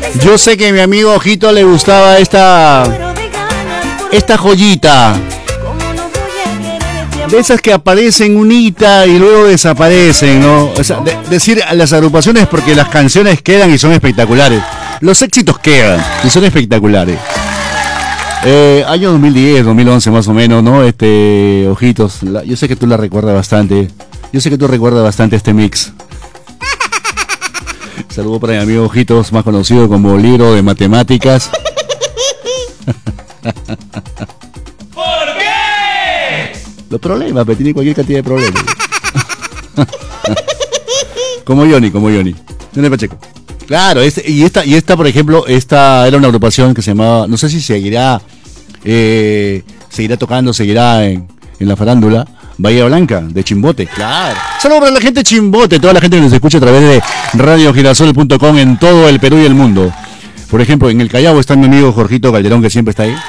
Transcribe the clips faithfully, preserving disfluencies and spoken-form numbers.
Yo sé que a mi amigo Ojito le gustaba esta esta joyita. De esas que aparecen unita y luego desaparecen, ¿no? O sea, de, decir a las agrupaciones porque las canciones quedan y son espectaculares. Los éxitos quedan y son espectaculares. Eh, año dos mil diez, dos mil once más o menos, ¿no? Este, Ojitos, la, yo sé que tú la recuerdas bastante. Yo sé que tú recuerdas bastante este mix. Saludo para mi amigo Ojitos, más conocido como Libro de Matemáticas. ¿Por qué? Los problemas, pero tiene cualquier cantidad de problemas. Como Johnny, como Johnny. Johnny Pacheco. Claro, este, y esta, y esta, por ejemplo, esta era una agrupación que se llamaba, no sé si seguirá, eh, seguirá tocando, seguirá en, en la farándula, Bahía Blanca, de Chimbote. Claro. Saludos para la gente de Chimbote, toda la gente que nos escucha a través de radio girasol punto com en todo el Perú y el mundo. Por ejemplo, en el Callao está mi amigo Jorgito Calderón, que siempre está ahí.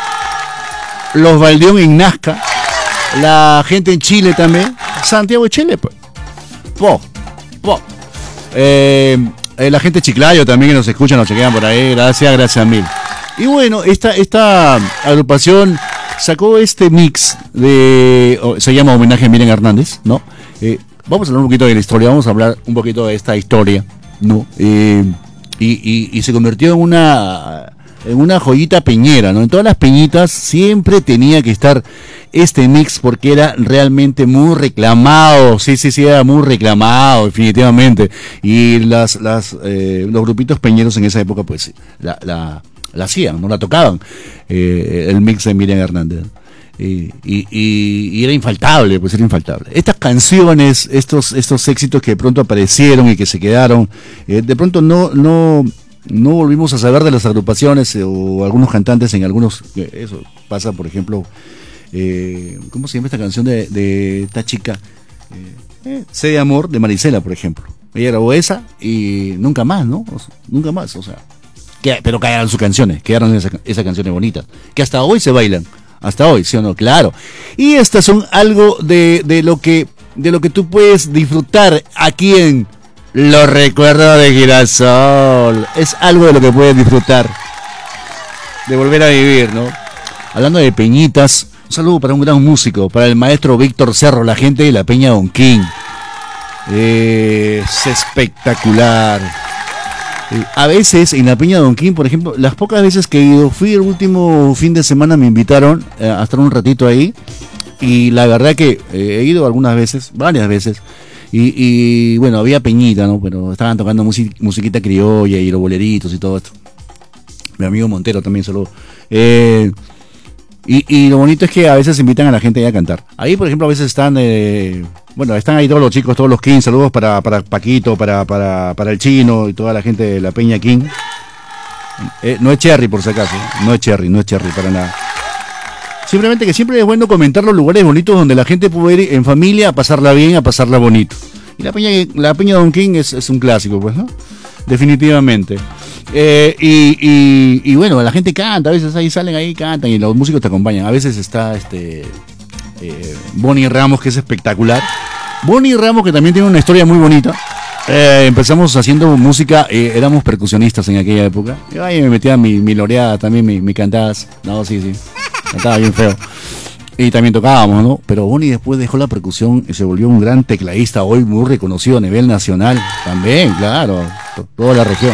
Los Valdeón en Nazca. La gente en Chile también. Santiago de Chile, pues. Po, po. Eh, eh, la gente de Chiclayo también que nos escucha, nos chequean por ahí. Gracias, gracias mil. Y bueno, esta, esta agrupación sacó este mix de... Oh, se llama Homenaje a Miriam Hernández, ¿no? Eh, vamos a hablar un poquito de la historia, vamos a hablar un poquito de esta historia, ¿no? Eh, y, y, y se convirtió en una... en una joyita peñera, ¿no? En todas las peñitas siempre tenía que estar este mix porque era realmente muy reclamado, sí, sí, sí, era muy reclamado, definitivamente. Y las, las, eh, los grupitos peñeros en esa época, pues, la, la, la hacían, no la tocaban, eh, el mix de Miriam Hernández. Y, y, y, y era infaltable, pues era infaltable. Estas canciones, estos, estos éxitos que de pronto aparecieron y que se quedaron, eh, de pronto no, no, no volvimos a saber de las agrupaciones eh, o algunos cantantes en algunos, eh, eso pasa, por ejemplo, eh, ¿cómo se llama esta canción de, de esta chica? Eh, eh, Sé de Amor, de Marisela, por ejemplo. Ella grabó esa y nunca más, ¿no? O sea, nunca más, o sea, que, pero quedaron sus canciones, quedaron esas, esas canciones bonitas, que hasta hoy se bailan. Hasta hoy, ¿sí o no? Claro. Y estas son algo de, de lo que de lo que tú puedes disfrutar aquí en Los Recuerdos de Girasol. Es algo de lo que puedes disfrutar, de volver a vivir, ¿no? Hablando de peñitas, un saludo para un gran músico, para el maestro Víctor Cerro, la gente de la Peña Don King. Es espectacular. Eh, a veces en la Peña Don King, por ejemplo, las pocas veces que he ido, fui el último fin de semana, me invitaron eh, a estar un ratito ahí, y la verdad que eh, he ido algunas veces, varias veces, y, y bueno, había peñita, ¿no? Pero estaban tocando music, musiquita criolla y los boleritos y todo esto. Mi amigo Montero también saludo. Eh, y, y lo bonito es que a veces invitan a la gente ahí a cantar. Ahí, por ejemplo, a veces están... Eh, Bueno, están ahí todos los chicos, todos los King, saludos para, para Paquito, para, para, para el Chino y toda la gente de la Peña King. Eh, no es Cherry, por si acaso, no es Cherry, no es Cherry para nada. Simplemente que siempre es bueno comentar los lugares bonitos donde la gente puede ir en familia a pasarla bien, a pasarla bonito. Y la Peña, la Peña Don King es, es un clásico, pues, ¿no? Definitivamente. Eh, y, y, y bueno, la gente canta, a veces ahí salen ahí, cantan y los músicos te acompañan. A veces está este... Eh, Bonnie Ramos, que es espectacular. Bonnie Ramos, que también tiene una historia muy bonita. Eh, empezamos haciendo música, eh, éramos percusionistas en aquella época. Y ahí me metía mi, mi loreada, también mi, mi cantadas. No, sí, sí. Cantaba bien feo. Y también tocábamos, ¿no? Pero Bonnie después dejó la percusión y se volvió un gran tecladista, hoy muy reconocido a nivel nacional. También, claro, toda la región.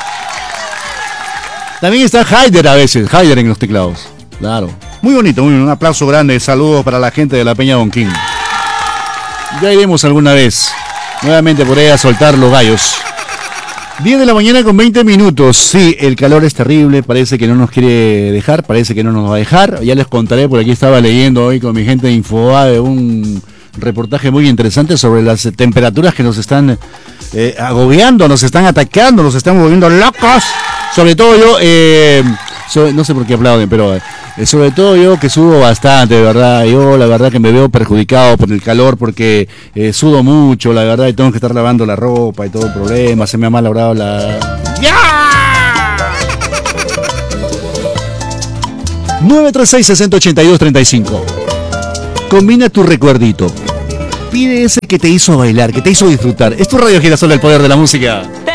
También está Haider a veces, Haider en los teclados. Claro. Muy bonito, muy bien. Un aplauso grande, saludos para la gente de la Peña Don King. Ya iremos alguna vez nuevamente por ahí a soltar los gallos. diez de la mañana con veinte minutos. Sí, el calor es terrible, parece que no nos quiere dejar, parece que no nos va a dejar. Ya les contaré, por aquí estaba leyendo hoy con mi gente de Infobae un reportaje muy interesante sobre las temperaturas que nos están eh, agobiando, nos están atacando, nos están volviendo locos. Sobre todo yo, eh, sobre, no sé por qué aplauden, pero... Eh, sobre todo yo que sudo bastante, de verdad. Yo la verdad que me veo perjudicado por el calor porque eh, sudo mucho, la verdad, y tengo que estar lavando la ropa y todo el problema. Se me ha malogrado la... ¡Ya! nueve tres seis, seis cero ocho dos, tres cinco. Combina tu recuerdito. Pide ese que te hizo bailar, que te hizo disfrutar. Es tu Radio Girasol, el poder de la música.